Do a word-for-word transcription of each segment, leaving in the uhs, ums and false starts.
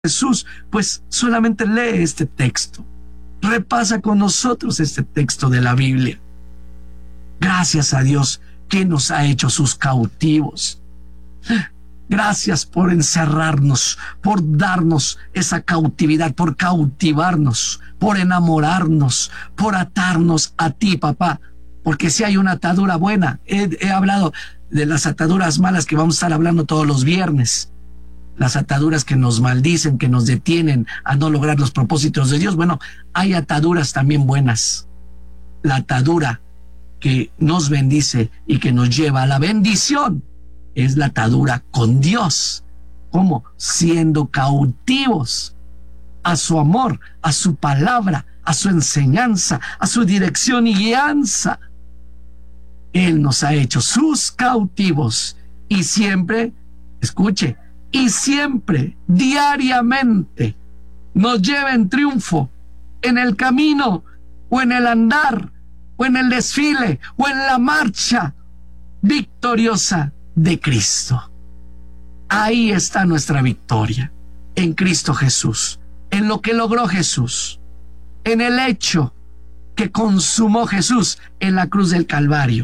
Jesús, pues solamente lee este texto, repasa con nosotros este texto de la Biblia. Gracias a Dios que nos ha hecho sus cautivos. Gracias por encerrarnos, por darnos esa cautividad, por cautivarnos, por enamorarnos, por atarnos a ti, papá. Porque si hay una atadura buena, he, he hablado de las ataduras malas que vamos a estar hablando todos los viernes. Las ataduras que nos maldicen, que nos detienen a no lograr los propósitos de Dios. Bueno, hay ataduras también buenas. La atadura que nos bendice y que nos lleva a la bendición es la atadura con Dios. ¿Cómo? Siendo cautivos a su amor, a su palabra, a su enseñanza, a su dirección y guianza. Él nos ha hecho sus cautivos y siempre, escuche, y siempre, diariamente, nos lleva en triunfo en el camino o en el andar o en el desfile o en la marcha victoriosa de Cristo. Ahí está nuestra victoria, en Cristo Jesús, en lo que logró Jesús, en el hecho que consumó Jesús en la cruz del Calvario.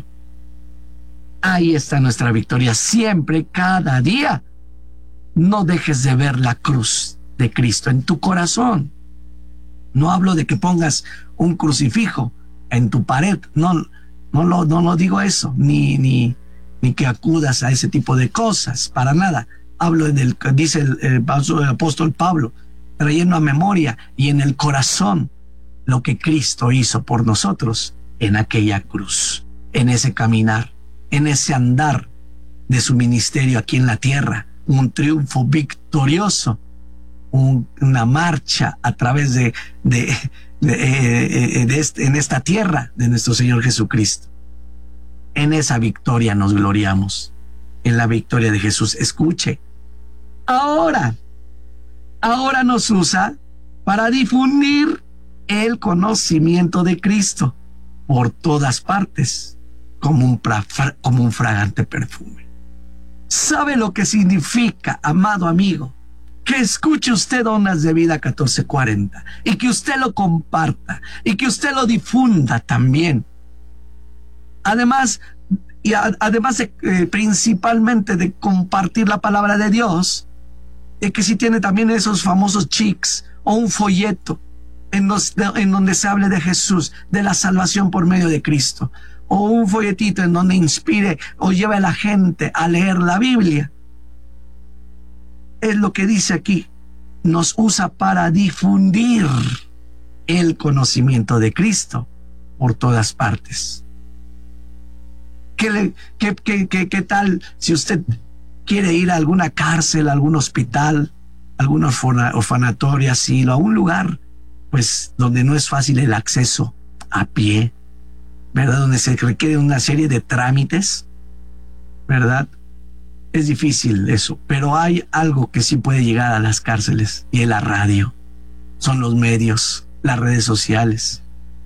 Ahí está nuestra victoria, siempre, cada día. No dejes de ver la cruz de Cristo en tu corazón. No hablo de que pongas un crucifijo en tu pared. No, no, no, no, no digo eso, ni, ni, ni que acudas a ese tipo de cosas, para nada. Hablo del, dice el, el, el apóstol Pablo, trayendo a memoria y en el corazón lo que Cristo hizo por nosotros en aquella cruz, en ese caminar, en ese andar de su ministerio aquí en la tierra. Un triunfo victorioso, un, una marcha a través de, de, de, de este, en esta tierra de nuestro Señor Jesucristo. En esa victoria nos gloriamos, en la victoria de Jesús. Escuche, ahora, ahora nos usa para difundir el conocimiento de Cristo por todas partes, como un, como un fragante perfume. ¿Sabe lo que significa, amado amigo? Que escuche usted Ondas de Vida catorce cuarenta y que usted lo comparta y que usted lo difunda también. Además, y a, además de, eh, principalmente de compartir la palabra de Dios, y que si tiene también esos famosos chics o un folleto en, los, de, en donde se hable de Jesús, de la salvación por medio de Cristo, o un folletito en donde inspire o lleve a la gente a leer la Biblia. Es lo que dice aquí. Nos usa para difundir el conocimiento de Cristo por todas partes. ¿Qué, le, qué, qué, qué, qué tal si usted quiere ir a alguna cárcel, a algún hospital, a algún orfanatorio, asilo, a un lugar pues donde no es fácil el acceso a pie, ¿verdad? Donde se requiere una serie de trámites, ¿verdad? Es difícil eso, pero hay algo que sí puede llegar a las cárceles y es la radio. Son los medios, las redes sociales.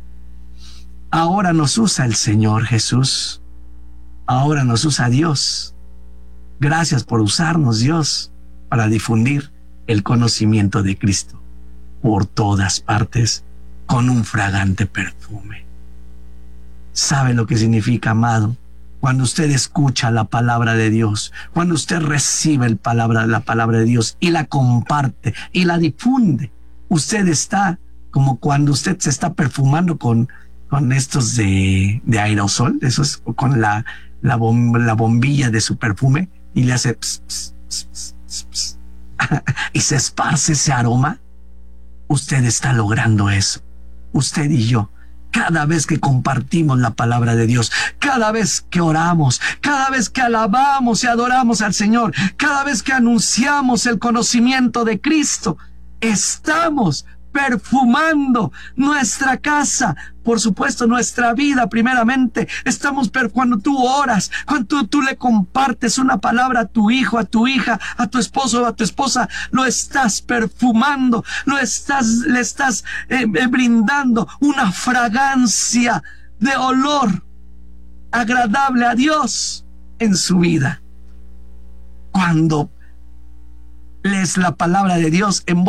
Ahora nos usa el Señor Jesús. Ahora nos usa Dios. Gracias por usarnos, Dios, para difundir el conocimiento de Cristo por todas partes con un fragante perfume. ¿Sabe lo que significa, amado? Cuando usted escucha la palabra de Dios, cuando usted recibe el palabra, la palabra de Dios y la comparte y la difunde, usted está como cuando usted se está perfumando con, con estos de, de aerosol, esos, con la, la, bom, la bombilla de su perfume y le hace ps, ps, ps, ps, ps, ps, y se esparce ese aroma. Usted está logrando eso, usted y yo. Cada vez que compartimos la palabra de Dios, cada vez que oramos, cada vez que alabamos y adoramos al Señor, cada vez que anunciamos el conocimiento de Cristo, estamos perfumando nuestra casa, por supuesto nuestra vida primeramente. Estamos, pero cuando tú oras, cuando tú, tú le compartes una palabra a tu hijo, a tu hija, a tu esposo o a tu esposa, lo estás perfumando, lo estás, le estás eh, eh, brindando una fragancia de olor agradable a Dios en su vida. Cuando lees la palabra de Dios en